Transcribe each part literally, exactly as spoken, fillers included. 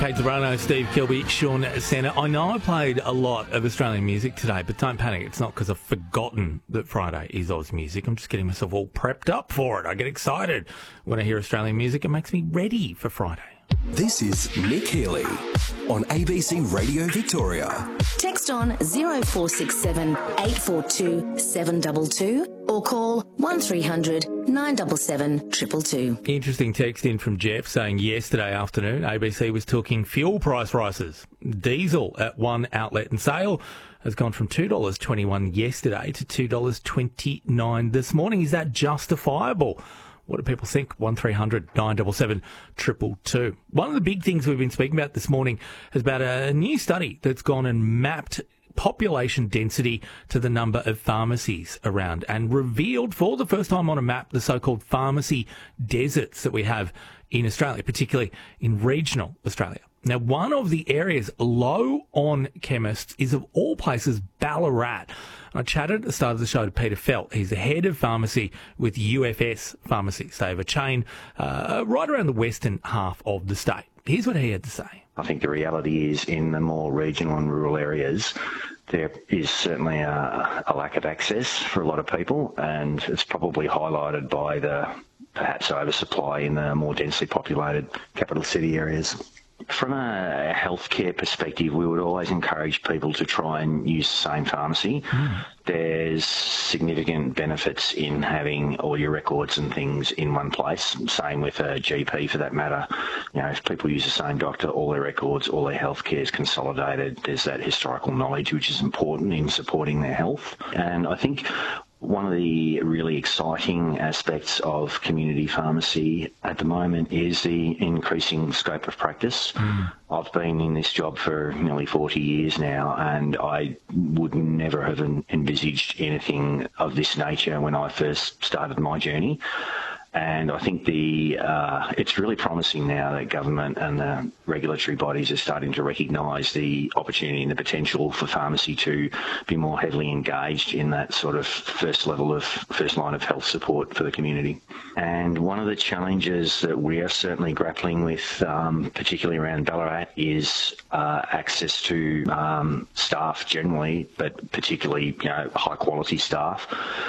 Kate Zabrano, Steve Kilby, Sean Santa. I know I played a lot of Australian music today, but don't panic. It's not because I've forgotten that Friday is Oz music. I'm just getting myself all prepped up for it. I get excited when I hear Australian music. It makes me ready for Friday. This is Nick Healy on A B C Radio Victoria. Text on zero four six seven eight four two seven two two or call one three hundred nine seven seven two two two. Interesting text in from Jeff saying yesterday afternoon A B C was talking fuel price rises. Diesel at one outlet and sale has gone from two dollars twenty-one yesterday to two dollars twenty-nine this morning. Is that justifiable? What do people think? one three hundred nine seven seven two two two. One of the big things we've been speaking about this morning is about a new study that's gone and mapped population density to the number of pharmacies around and revealed for the first time on a map the so-called pharmacy deserts that we have in Australia, particularly in regional Australia. Now, one of the areas low on chemists is, of all places, Ballarat. I chatted at the start of the show to Peter Felt. He's the head of pharmacy with U F S Pharmacies. They have a chain uh, right around the western half of the state. Here's what he had to say. I think the reality is in the more regional and rural areas, there is certainly a, a lack of access for a lot of people, and it's probably highlighted by the perhaps oversupply in the more densely populated capital city areas. From a healthcare perspective, we would always encourage people to try and use the same pharmacy. Mm. There's significant benefits in having all your records and things in one place. Same with a G P for that matter. You know, if people use the same doctor, all their records, all their healthcare is consolidated. There's that historical knowledge which is important in supporting their health. And I think one of the really exciting aspects of community pharmacy at the moment is the increasing scope of practice. Mm. I've been in this job for nearly forty years now, and I would never have envisaged anything of this nature when I first started my journey. And I think the uh, it's really promising now that government and the regulatory bodies are starting to recognise the opportunity and the potential for pharmacy to be more heavily engaged in that sort of first level of first line of health support for the community. And one of the challenges that we are certainly grappling with, um, particularly around Ballarat, is uh, access to um, staff generally, but particularly you know high quality staff.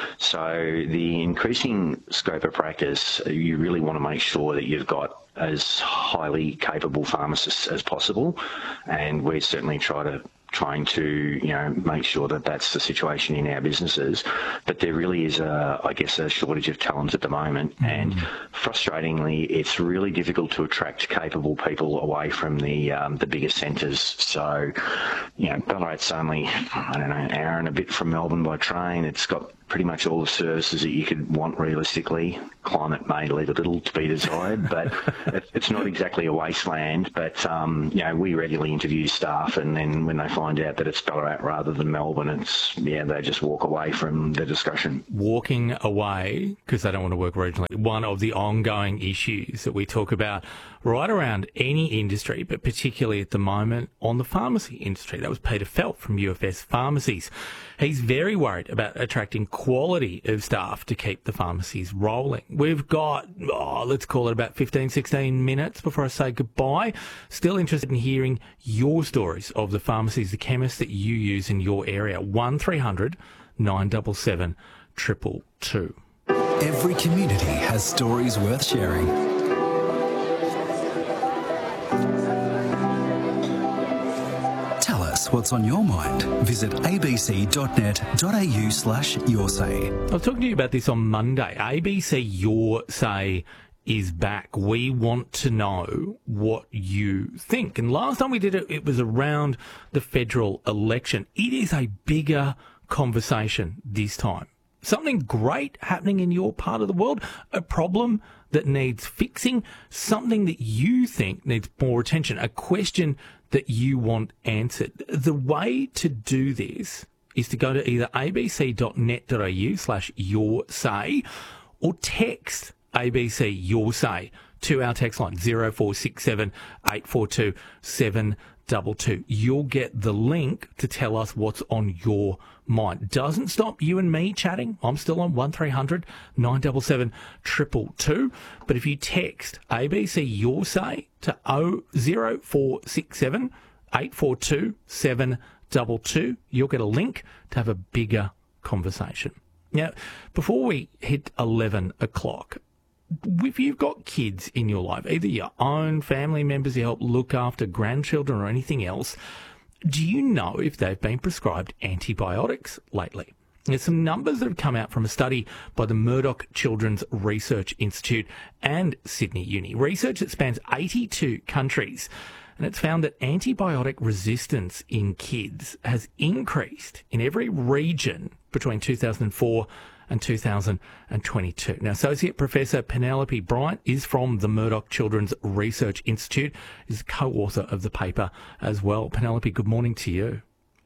So the increasing scope of practice, you really want to make sure that you've got as highly capable pharmacists as possible, and we certainly try to trying to, you know, make sure that that's the situation in our businesses. But there really is, a, I guess, a shortage of talent at the moment. Mm. And frustratingly, it's really difficult to attract capable people away from the um, the bigger centres. So, you know, Ballarat's only, I don't know, an hour and a bit from Melbourne by train. It's got pretty much all the services that you could want realistically. Climate may leave a little to be desired, but it's not exactly a wasteland. But, um, you know, we regularly interview staff, and then when they find out that it's Ballarat rather than Melbourne, it's, yeah, they just walk away from the discussion. Walking away because they don't want to work regionally. One of the ongoing issues that we talk about right around any industry, but particularly at the moment on the pharmacy industry. That was Peter Felt from U F S Pharmacies. He's very worried about attracting quality of staff to keep the pharmacies rolling. We've got, oh, let's call it about fifteen, sixteen minutes before I say goodbye. Still interested in hearing your stories of the pharmacies, the chemists that you use in your area. one three hundred nine seven seven two two two. Every community has stories worth sharing. Tell us what's on your mind. Visit abc.net.au slash your say. I was talking to you about this on Monday. A B C Your Say is back. We want to know what you think. And last time we did it, it was around the federal election. It is a bigger conversation this time. Something great happening in your part of the world, a problem that needs fixing, something that you think needs more attention, a question that you want answered. The way to do this is to go to either abc.net.au slash your say or text A B C Your Say to our text line zero four six seven eight four two seven double two. You'll get the link to tell us what's on your mind. Doesn't stop you and me chatting. I'm still on one three hundred nine seven seven two two two. But if you text A B C Your Say to zero four six seven eight four two seven two two, you'll get a link to have a bigger conversation. Now, before we hit eleven o'clock, if you've got kids in your life, either your own family members you help look after, grandchildren or anything else, do you know if they've been prescribed antibiotics lately? There's some numbers that have come out from a study by the Murdoch Children's Research Institute and Sydney Uni. Research that spans eighty-two countries. And it's found that antibiotic resistance in kids has increased in every region between two thousand four and two thousand twenty-two. Now, Associate Professor Penelope Bryant is from the Murdoch Children's Research Institute, is co-author of the paper as well. Penelope, good morning to you.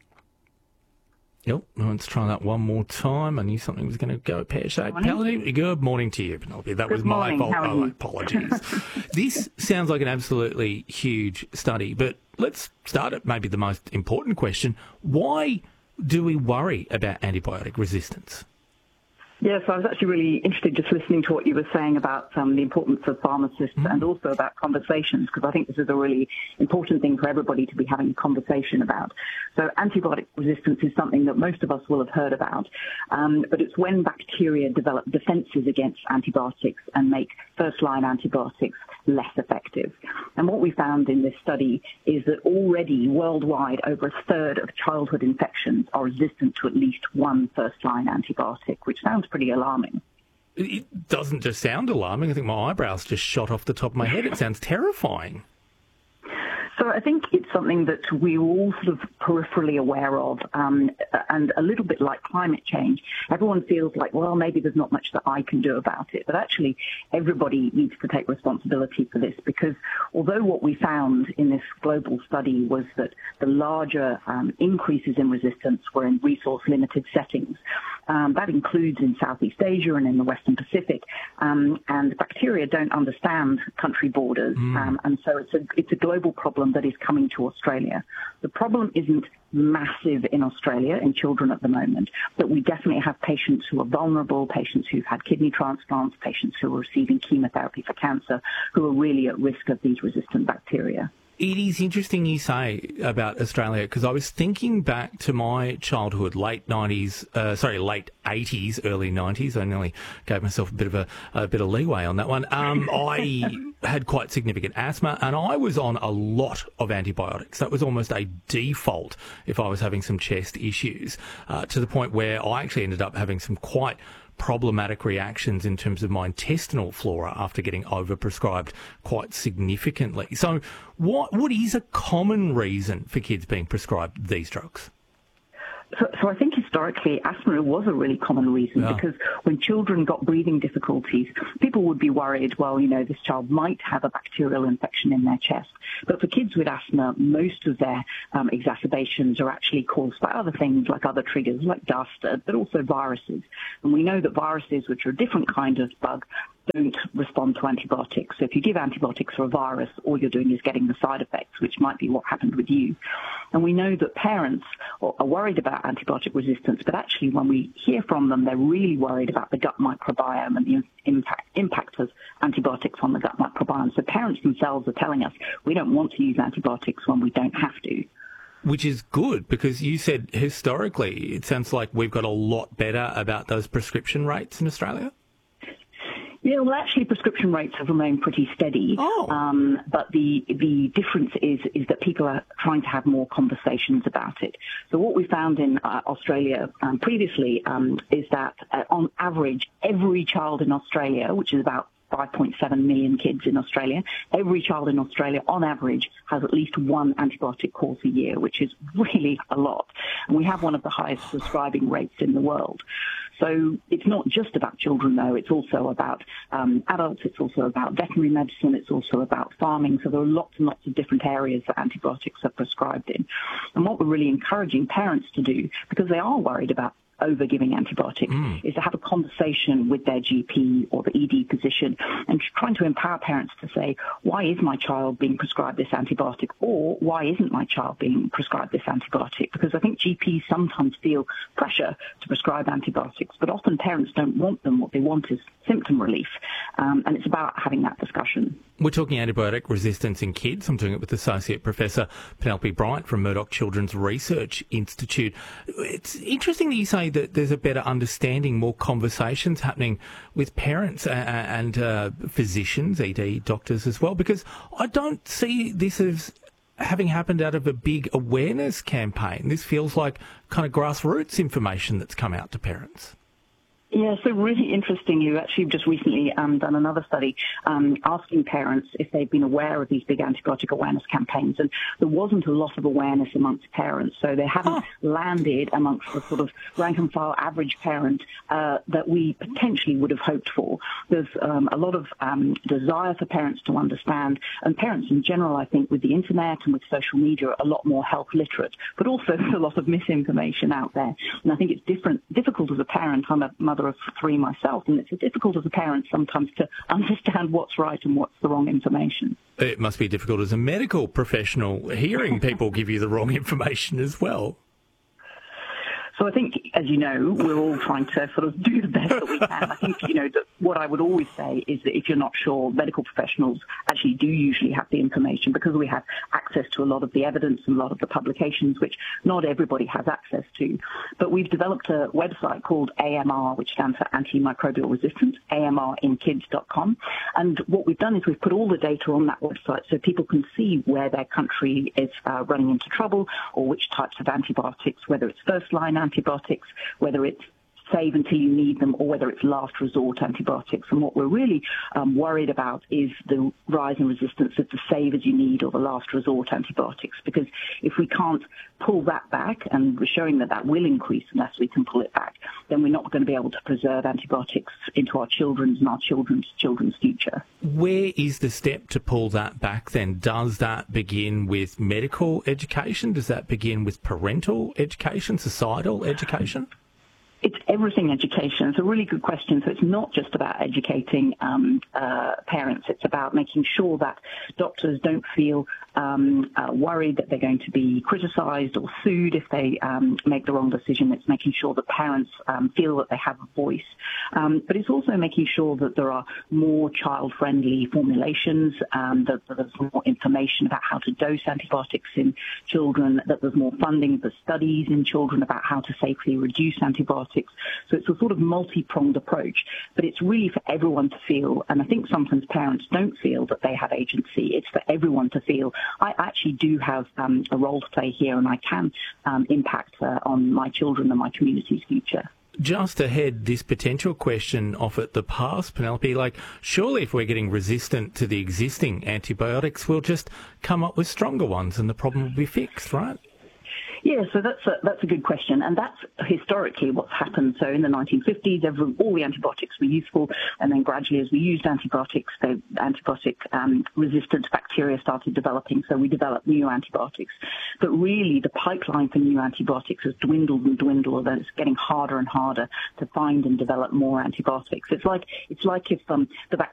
Yep, let's try that one more time. I knew something was going to go pear-shaped. Penelope, good morning to you, Penelope. That good was my morning. fault. How are Oh, you? apologies. This sounds like an absolutely huge study, but let's start at maybe the most important question. Why do we worry about antibiotic resistance? Yes, I was actually really interested just listening to what you were saying about um, the importance of pharmacists mm. and also about conversations, because I think this is a really important thing for everybody to be having a conversation about. So antibiotic resistance is something that most of us will have heard about, um, but it's when bacteria develop defences against antibiotics and make first-line antibiotics less effective. And what we found in this study is that already worldwide over a third of childhood infections are resistant to at least one first-line antibiotic, which sounds pretty alarming. It doesn't just sound alarming. I think my eyebrows just shot off the top of my head. It sounds terrifying. So I think it's something that we're all sort of peripherally aware of, um, and a little bit like climate change. Everyone feels like, well, maybe there's not much that I can do about it. But actually, everybody needs to take responsibility for this, because although what we found in this global study was that the larger um, increases in resistance were in resource-limited settings, um, that includes in Southeast Asia and in the Western Pacific, um, and bacteria don't understand country borders, mm. um, and so it's a, it's a global problem that is coming to Australia. The problem isn't massive in Australia in children at the moment, but we definitely have patients who are vulnerable, patients who've had kidney transplants, patients who are receiving chemotherapy for cancer, who are really at risk of these resistant bacteria. It is interesting you say about Australia, because I was thinking back to my childhood, late nineties, uh, sorry, late eighties, early nineties. I nearly gave myself a bit of a, a bit of leeway on that one. Um, I had quite significant asthma, and I was on a lot of antibiotics. That was almost a default if I was having some chest issues, uh, to the point where I actually ended up having some quite problematic reactions in terms of my intestinal flora after getting overprescribed quite significantly. So what what is a common reason for kids being prescribed these drugs? So, so I think historically asthma was a really common reason, yeah. because when children got breathing difficulties, people would be worried, well, you know, this child might have a bacterial infection in their chest. But for kids with asthma, most of their um, exacerbations are actually caused by other things, like other triggers, like dust, but also viruses. And we know that viruses, which are a different kind of bug, don't respond to antibiotics. So if you give antibiotics for a virus, all you're doing is getting the side effects, which might be what happened with you. And we know that parents are worried about antibiotic resistance, but actually when we hear from them, they're really worried about the gut microbiome and the impact, impact of antibiotics on the gut microbiome. So parents themselves are telling us we don't want to use antibiotics when we don't have to. Which is good, because you said historically it sounds like we've got a lot better about those prescription rates in Australia. Yeah, well, actually, prescription rates have remained pretty steady. Oh. Um, but the the difference is is that people are trying to have more conversations about it. So what we found in uh, Australia um, previously um, is that, uh, on average, every child in Australia, which is about five point seven million kids in Australia, every child in Australia, on average, has at least one antibiotic course a year, which is really a lot. And we have one of the highest prescribing rates in the world. So it's not just about children, though. It's also about um, adults. It's also about veterinary medicine. It's also about farming. So there are lots and lots of different areas that antibiotics are prescribed in. And what we're really encouraging parents to do, because they are worried about over giving antibiotics mm. is to have a conversation with their G P or the E D physician and trying to empower parents to say, why is my child being prescribed this antibiotic, or why isn't my child being prescribed this antibiotic? Because I think G Ps sometimes feel pressure to prescribe antibiotics, but often parents don't want them. What they want is symptom relief, um, and it's about having that discussion. We're talking antibiotic resistance in kids. I'm doing it with Associate Professor Penelope Bryant from Murdoch Children's Research Institute. It's interesting that you say that there's a better understanding, more conversations happening with parents and uh, physicians, E D doctors as well, because I don't see this as having happened out of a big awareness campaign. This feels like kind of grassroots information that's come out to parents. Yeah, so really interesting. You actually just recently um, done another study um, asking parents if they've been aware of these big antibiotic awareness campaigns, and there wasn't a lot of awareness amongst parents, so they haven't oh. landed amongst the sort of rank-and-file average parent uh, that we potentially would have hoped for. There's um, a lot of um, desire for parents to understand, and parents in general, I think, with the internet and with social media, are a lot more health literate, but also there's a lot of misinformation out there. And I think it's different, difficult as a parent. I'm a mother of three myself, and it's difficult as a parent sometimes to understand what's right and what's the wrong information. It must be difficult as a medical professional hearing people give you the wrong information as well. So I think, as you know, we're all trying to sort of do the best that we can. I think, you know, that what I would always say is that if you're not sure, medical professionals actually do usually have the information, because we have access to a lot of the evidence and a lot of the publications, which not everybody has access to. But we've developed a website called A M R, which stands for Antimicrobial Resistance, A M R in kids dot com. And what we've done is we've put all the data on that website so people can see where their country is uh, running into trouble, or which types of antibiotics, whether it's first-line antibiotics, whether it's save until you need them, or whether it's last resort antibiotics. And what we're really um, worried about is the rise in resistance of the save as you need or the last resort antibiotics, because if we can't pull that back, and we're showing that that will increase unless we can pull it back, then we're not going to be able to preserve antibiotics into our children's and our children's children's future. Where is the step to pull that back then? Does that begin with medical education? Does that begin with parental education, societal education? It's everything education. It's a really good question. So it's not just about educating um, uh, parents. It's about making sure that doctors don't feel um, uh, worried that they're going to be criticised or sued if they um, make the wrong decision. It's making sure that parents um, feel that they have a voice. Um, but it's also making sure that there are more child-friendly formulations, um, that, that there's more information about how to dose antibiotics in children, that there's more funding for studies in children about how to safely reduce antibiotics. So it's a sort of multi-pronged approach, but it's really for everyone to feel, and I think sometimes parents don't feel that they have agency. It's for everyone to feel, I actually do have um, a role to play here, and I can um, impact uh, on my children and my community's future. Just to head this potential question off at the pass, Penelope, like, surely if we're getting resistant to the existing antibiotics, we'll just come up with stronger ones and the problem will be fixed, right? Yeah, so that's a, that's a good question, and that's historically what's happened. So in the nineteen fifties, every, all the antibiotics were useful, and then gradually as we used antibiotics, the antibiotic-resistant um, bacteria started developing, so we developed new antibiotics. But really, the pipeline for new antibiotics has dwindled and dwindled, and it's getting harder and harder to find and develop more antibiotics. It's like it's like if um, the